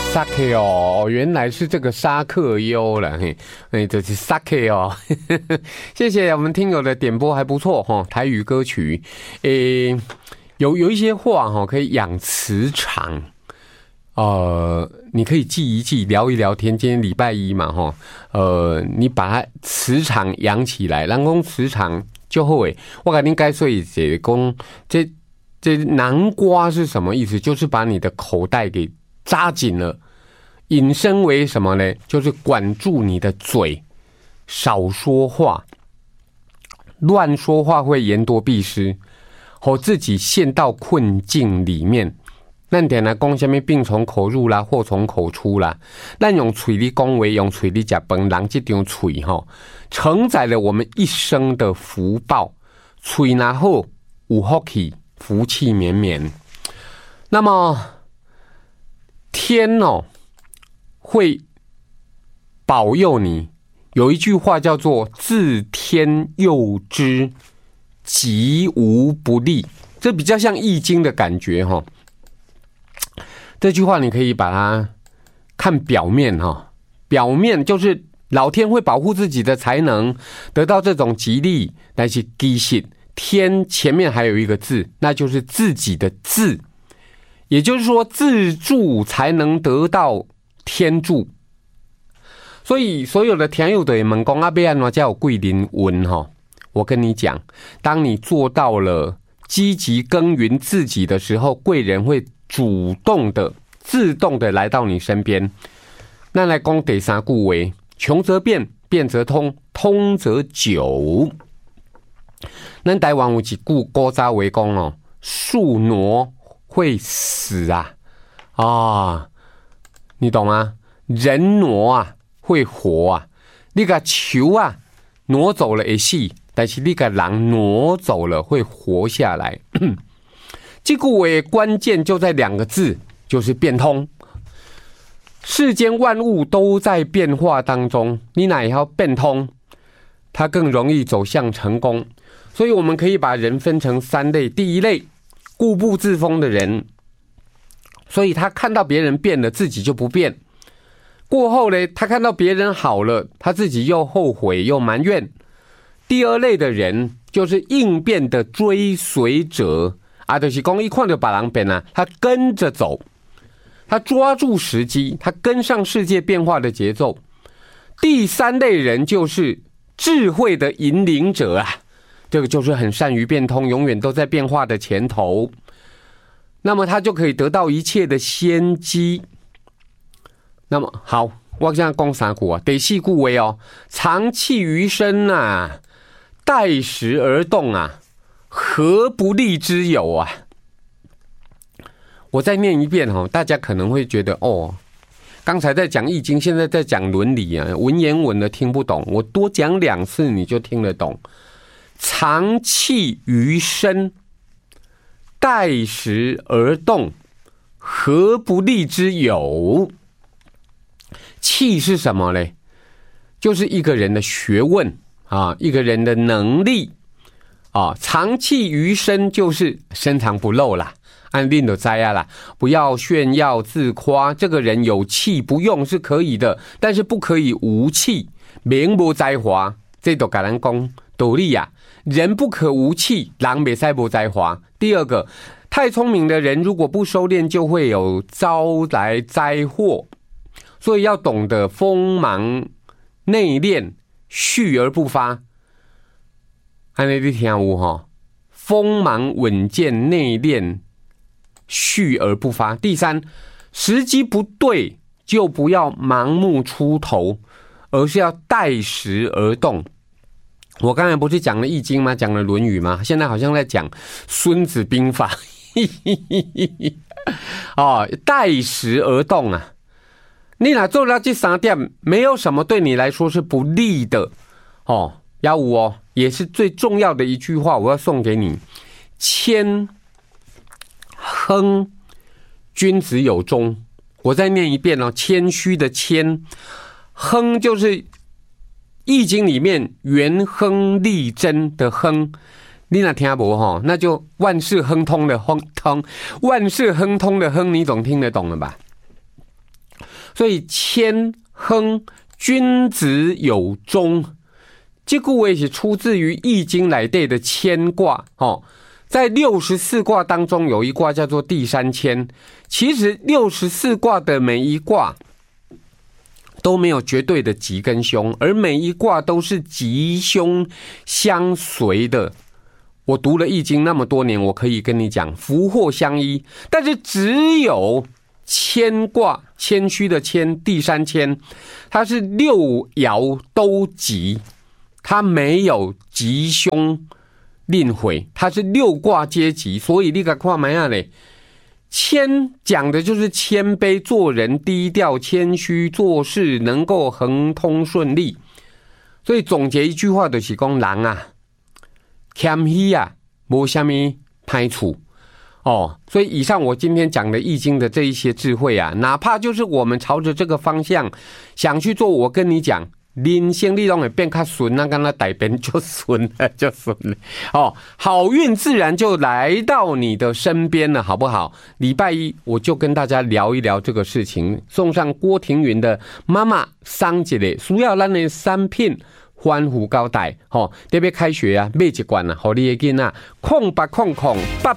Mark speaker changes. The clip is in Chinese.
Speaker 1: 沙克哦，原来是这个沙克优了，这是沙克哦。谢谢我们听友的点播，还不错哈，台语歌曲。有一些话哈可以养磁场，你可以记一记，聊一聊天。今天礼拜一嘛哈，你把它磁场养起来，人工磁场就好诶。我跟你该说一些，讲这南瓜是什么意思？就是把你的口袋给扎紧了。引申为什么呢？就是管住你的嘴，少说话，乱说话会言多必失，和自己陷到困境里面。咱点来讲什么病从口入啦，祸从口出啦。咱用嘴里讲话，用嘴里吃饭，人这张嘴承载了我们一生的福报。嘴若好，有福气，福气绵绵。那么天会保佑你。有一句话叫做自天佑之，吉无不利，这比较像易经的感觉这句话你可以把它看表面表面就是老天会保护自己的才能得到这种吉利，但是其实天前面还有一个字，那就是自己的自，也就是说自助才能得到天助。所以所有的听友对问讲要怎么才有贵人运我跟你讲，当你做到了积极耕耘自己的时候，贵人会主动的自动的来到你身边。那来讲第三句话，穷则变，变则通，通则久。咱台湾有一句古早话讲树挪会死你懂吗？人挪会活你把球挪走了会死，但是你把人挪走了会活下来。这句话关键就在两个字，就是变通。世间万物都在变化当中，你哪要变通，它更容易走向成功。所以我们可以把人分成三类。第一类，固步自封的人，所以他看到别人变了，自己就不变。过后呢，他看到别人好了，他自己又后悔又埋怨。第二类的人就是应变的追随者就是说一看到别人变他跟着走，他抓住时机，他跟上世界变化的节奏。第三类人就是智慧的引领者这个就是很善于变通，永远都在变化的前头，那么他就可以得到一切的先机。那么好，我现在讲三句第四句话长气于身待时而动何不利之有我再念一遍大家可能会觉得刚才在讲易经，现在在讲伦理文言文的听不懂，我多讲2次你就听得懂。长气于身，待时而动，何不利之有？气是什么呢？就是一个人的学问一个人的能力长气于身就是深藏不露啦，按令的摘啦，不要炫耀自夸。这个人有气不用是可以的，但是不可以无气，名无才华。这都跟人讲道理人不可无气，人不可以无才华。第二个，太聪明的人如果不收敛，就会有招来灾祸。所以要懂得锋芒内敛，蓄而不发。按你听有锋芒稳健内敛，蓄而不发。第三，时机不对就不要盲目出头，而是要待时而动。我刚才不是讲了易经吗？讲了论语吗？现在好像在讲孙子兵法待时而动你若做了这3点，没有什么对你来说是不利的也是最重要的一句话，我要送给你：谦亨，君子有终。我再念一遍谦虚的谦，亨就是易经里面元亨利贞的亨。你若听不那就万事亨通的亨，万事亨通的亨，你总听得懂了吧？ 所以谦亨，君子有终。这句话是出自于《易经》内底的谦卦。在64卦当中，有一卦叫做第三谦。其实64卦的每一卦都没有绝对的吉跟凶，而每一卦都是吉凶相随的。我读了《易经》那么多年，我可以跟你讲，福祸相依。但是只有谦卦，谦虚的谦，第三谦，它是六爻都吉，它没有吉凶令毁，它是六卦皆吉。所以你看看怎样嘞？谦讲的就是谦卑，做人低调谦虚，做事能够亨通顺利。所以总结一句话就是说，人啊谦虚啊没什么歹处所以以上我今天讲的易经的这一些智慧啊，哪怕就是我们朝着这个方向想去做，我跟你讲，人生你都会变较顺，那跟他改变就顺了，就顺了好运自然就来到你的身边了，好不好？礼拜一我就跟大家聊一聊这个事情，送上郭庭云的妈妈送一个需要咱的产品欢呼交代特别开学啊，买一罐啊，给你的囡仔080088